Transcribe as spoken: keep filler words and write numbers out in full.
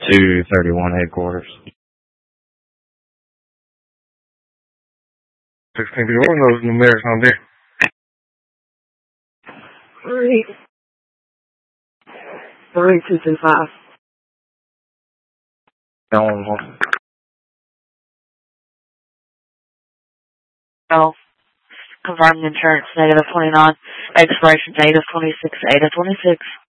two thirty-one headquarters. sixteen people, what are those numerics on there? Three. Three, two, two, five. No. Oh. Confirmed insurance, negative twenty-nine. Expiration date of twenty-six, eight of twenty-six.